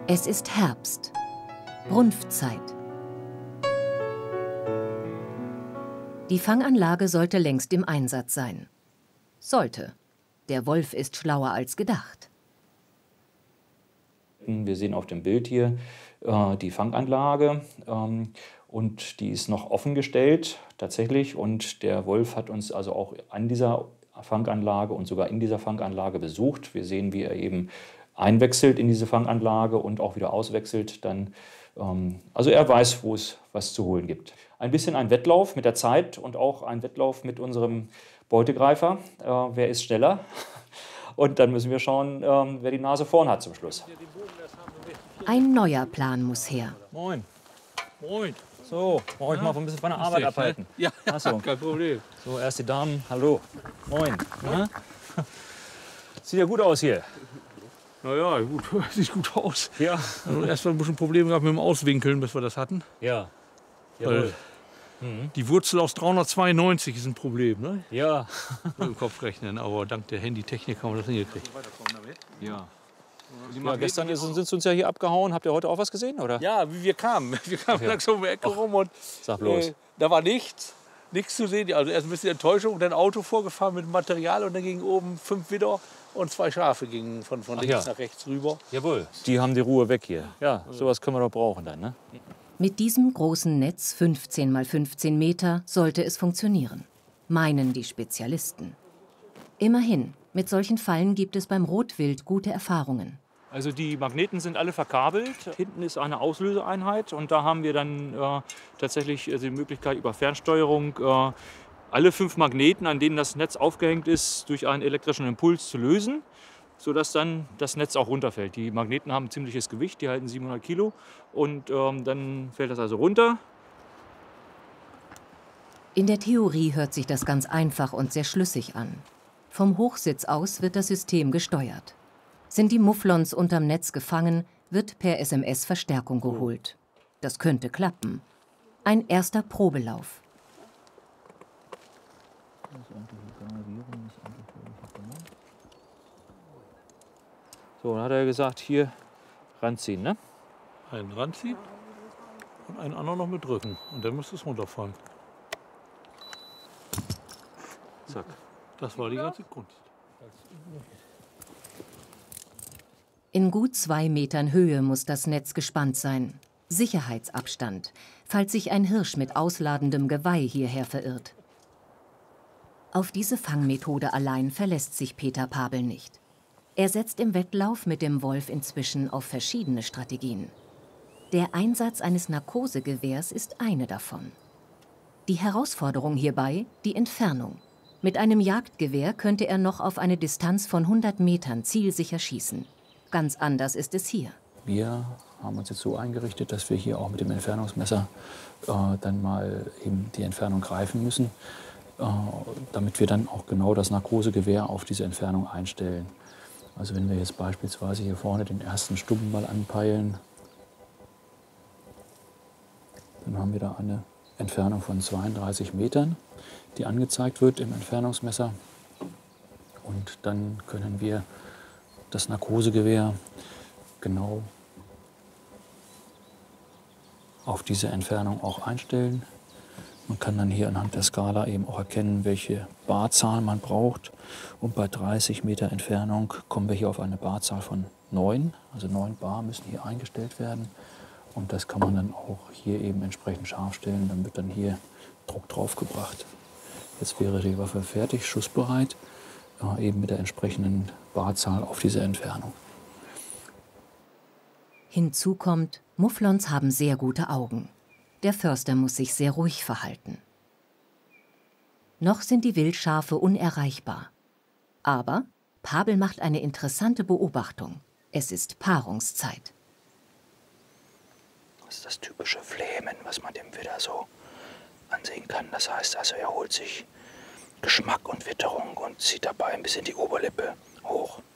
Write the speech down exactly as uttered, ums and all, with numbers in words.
Es ist Herbst, Brunftzeit. Die Fanganlage sollte längst im Einsatz sein. Sollte. Der Wolf ist schlauer als gedacht. Wir sehen auf dem Bild hier äh, die Fanganlage ähm, und die ist noch offen gestellt tatsächlich. Und der Wolf hat uns also auch an dieser Fanganlage und sogar in dieser Fanganlage besucht. Wir sehen, wie er eben einwechselt in diese Fanganlage und auch wieder auswechselt. Dann, ähm, also er weiß, wo es was zu holen gibt. Ein bisschen ein Wettlauf mit der Zeit und auch ein Wettlauf mit unserem Beutegreifer. Äh, wer ist schneller? Und dann müssen wir schauen, ähm, wer die Nase vorn hat zum Schluss. Ein neuer Plan muss her. Moin. Moin. So, brauche ich mal ein bisschen von der Arbeit abhalten. Ja, Ach so. kein Problem. So, erst die Damen. Hallo. Moin. Na? Sieht ja gut aus hier. Naja, gut, sieht gut aus. Ja. Also erst mal ein bisschen Probleme gehabt mit dem Auswinkeln, bis wir das hatten. Ja. Weil Mhm. die Wurzel aus dreihundertzweiundneunzig ist ein Problem, ne? Ja. So im Kopf rechnen, aber dank der Handytechnik haben wir das hingekriegt. Ja. Ja, gestern ist, sind Sie uns ja hier abgehauen. Habt ihr heute auch was gesehen, oder? Ja, wie wir kamen. Wir kamen Ach ja. langsam um die Ecke rum und Sag bloß. äh, da war nichts. Nichts zu sehen. Also erst ein bisschen Enttäuschung, dann Auto vorgefahren mit Material und dann gingen oben fünf Widder und zwei Schafe gingen von, von Ach links ja. nach rechts rüber. Jawohl. Die haben die Ruhe weg hier. Ja, sowas können wir doch brauchen dann, ne? Mit diesem großen Netz, fünfzehn mal fünfzehn Meter, sollte es funktionieren. Meinen die Spezialisten. Immerhin, mit solchen Fallen gibt es beim Rotwild gute Erfahrungen. Also die Magneten sind alle verkabelt. Hinten ist eine Auslöseeinheit und da haben wir dann äh, tatsächlich die Möglichkeit über Fernsteuerung äh, alle fünf Magneten, an denen das Netz aufgehängt ist, durch einen elektrischen Impuls zu lösen, sodass dann das Netz auch runterfällt. Die Magneten haben ein ziemliches Gewicht, die halten siebenhundert Kilo und ähm, dann fällt das also runter. In der Theorie hört sich das ganz einfach und sehr schlüssig an. Vom Hochsitz aus wird das System gesteuert. Sind die Mufflons unterm Netz gefangen, wird per S M S Verstärkung geholt. Das könnte klappen. Ein erster Probelauf. So, dann hat er gesagt, hier ranziehen, ne? Einen ranziehen und einen anderen noch mit drücken. Und dann müsste es runterfallen. Zack. Das war die ganze Kunst. In gut zwei Metern Höhe muss das Netz gespannt sein. Sicherheitsabstand, falls sich ein Hirsch mit ausladendem Geweih hierher verirrt. Auf diese Fangmethode allein verlässt sich Peter Pabel nicht. Er setzt im Wettlauf mit dem Wolf inzwischen auf verschiedene Strategien. Der Einsatz eines Narkosegewehrs ist eine davon. Die Herausforderung hierbei die Entfernung. Mit einem Jagdgewehr könnte er noch auf eine Distanz von hundert Metern zielsicher schießen. Ganz anders ist es hier. Wir haben uns jetzt so eingerichtet, dass wir hier auch mit dem Entfernungsmesser äh, dann mal eben die Entfernung greifen müssen, äh, damit wir dann auch genau das Narkosegewehr auf diese Entfernung einstellen. Also wenn wir jetzt beispielsweise hier vorne den ersten Stubben mal anpeilen, dann haben wir da eine Entfernung von zweiunddreißig Metern, die angezeigt wird im Entfernungsmesser. Und dann können wir das Narkosegewehr genau auf diese Entfernung auch einstellen. Man kann dann hier anhand der Skala eben auch erkennen, welche Barzahl man braucht. Und bei dreißig Meter Entfernung kommen wir hier auf eine Barzahl von neun. Also neun Bar müssen hier eingestellt werden. Und das kann man dann auch hier eben entsprechend scharf stellen. Dann wird dann hier Druck drauf gebracht. Jetzt wäre die Waffe fertig, schussbereit, äh, eben mit der entsprechenden Barzahl auf diese Entfernung. Hinzu kommt, Mufflons haben sehr gute Augen. Der Förster muss sich sehr ruhig verhalten. Noch sind die Wildschafe unerreichbar. Aber Pabel macht eine interessante Beobachtung. Es ist Paarungszeit. Das ist das typische Flehmen, was man dem Widder so ansehen kann. Das heißt also, er holt sich Geschmack und Witterung und zieht dabei ein bisschen die Oberlippe